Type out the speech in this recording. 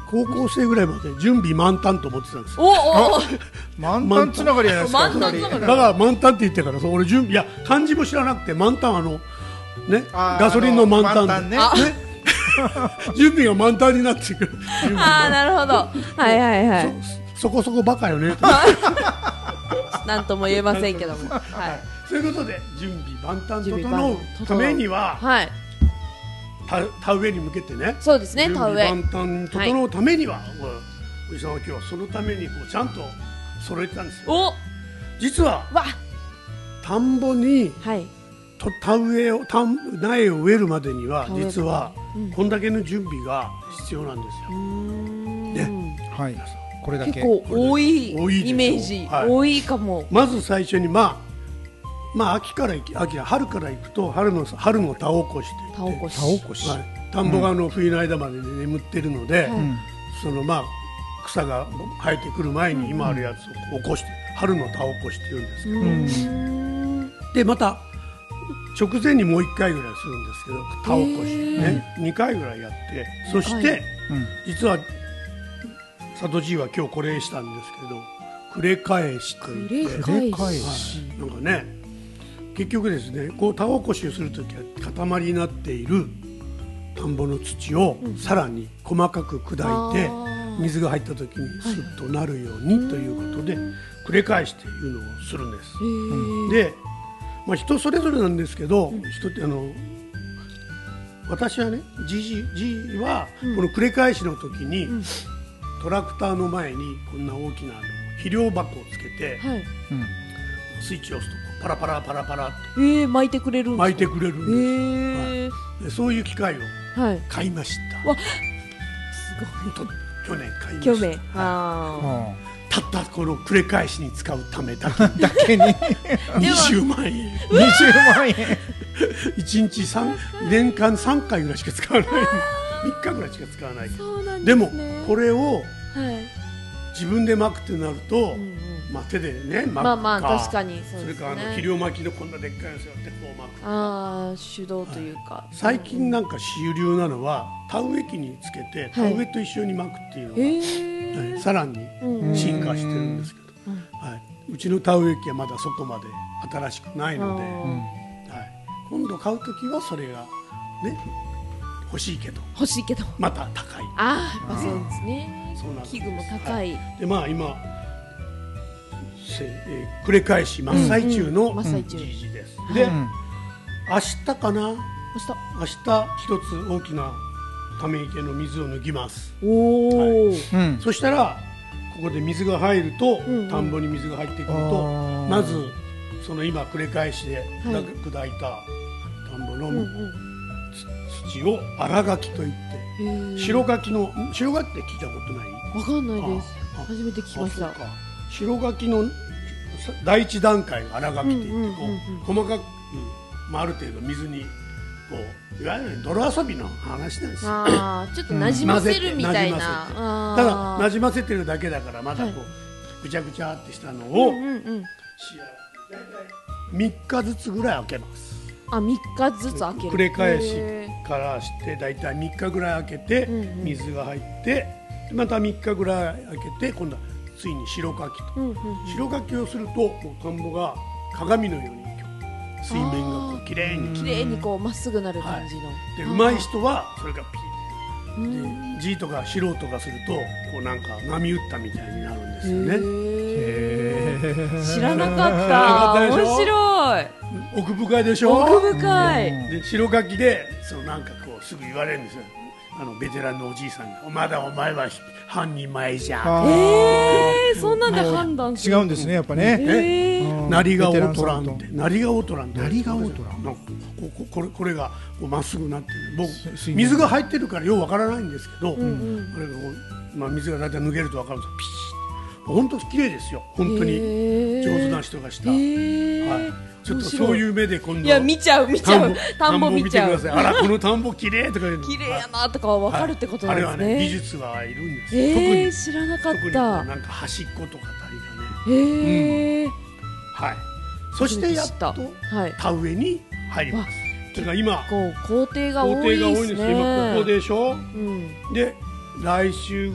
高校生ぐらいまで準備満タンと思ってたんですよ。 お満タンつながりじゃないですか。 満タンつながりだから満タンって言ってから俺準備いや漢字も知らなくて満タンねガソリンの満タンでね。 準備が満タンになってくる。 なるほど。はいはいはい。 そこそこバカよね。 なんとも言えませんけども。はい。 そういうことで準備万端整うためには、 はい。 田植えに向けてね。 そうですね。 準田植え。 備万端整うためには、おじさんは今日はそのためにちゃんと揃えてたんですよ。 お。 実は田んぼに田植えを苗を植えるまでには実はこんだけの準備が必要なんですよ。ね。 はい。これだけ結構多いイメージ、多いかも。 まず最初に春から行くと春の田起こし田起こし、 田んぼが冬の間まで眠ってるので、その草が生えてくる前に今あるやつを起こして春の田起こしって言うんですけど、でまた直前にもう1回ぐらいするんですけど田起こしね2回ぐらいやって、そして実は佐渡じいは今日これしたんですけど暮れ返しといってなんかね結局ですね田起こしをするときは塊になっている田んぼの土をさらに細かく砕いて水が入ったときにスッとなるようにということで暮れ返しというのをするんです。で、人それぞれなんですけど、私はねじいはこの暮れ返しの時にトラクターの前にこんな大きな肥料箱をつけて、スイッチを押すとパラパラパラパラと巻いてくれるんですか。 巻いてくれるんです。でそういう機械を買いました。すごい。去年買いました。 去年。 たったこの暮れ返しに使うためだけに 20万円。 20万円。 1日年間3回ぐらいしか使わない。3日ぐらいしか使わない。 そうなんですね。 でもこれを自分で巻くってなると、手でね巻くか、 確かにそれから肥料巻きのこんなでっかいやつやってこう巻く。 手動というか。 最近なんか主流なのは田植え機につけて田植えと一緒に巻くっていうのがさらに進化してるんですけど、うちの田植え機はまだそこまで新しくないので、今度買うときはそれがね欲しいけどまた高い。 やっぱそうですね。器具も高い。 で今暮れ返し真っ最中のじいです。で明日かな、明日一つ大きなため池の水を抜きます。そしたらここで水が入ると田んぼに水が入ってくるとまずその今暮れ返しで砕いた田んぼの土を荒垣といって白垣って聞いたことない？ わかんないです。初めて聞きました。 白垣の第一段階が荒垣って言って細かくある程度水にいわゆる泥遊びの話なんですよ。 ちょっとなじませるみたいな。 ただなじませてるだけだからまだぐちゃぐちゃってしたのを3日ずつぐらい開けます。 3日ずつ開ける。 暮れ返しからしてだいたい3日ぐらい開けて水が入ってまた3日ぐらい開けて今度はついに白柿と白柿をすると田んぼが鏡のように水面がきれいにまっすぐなる感じの。 で上手い人はそれがピッで G とか素人がするとなんか波打ったみたいになるんですよね。 知らなかった。面白い。 奥深いでしょ。 奥深い。 で白柿ですぐ言われるんですよ。ベテランのおじいさんがまだお前は半人前じゃん。 そんなんで判断する。 違うんですねやっぱね。 なりがを取らんってなりがを取らんこれがまっすぐなって水が入ってるからようわからないんですけどこれが水がだいたい抜けるとわかるんですよ。ピシッ本当綺麗ですよ。本当に上手な人がした。ちょっとそういう目で今度見ちゃう田んぼ見ちゃう。 この田んぼ綺麗とか綺麗やなとかわかるってことなんですね。 あれはね技術がいるんですよ。特に知らなかった。 特になんか端っことかたりがね。そしてやっと田植えに入ります。だから今工程が多いですね。 今ここでしょ。で来週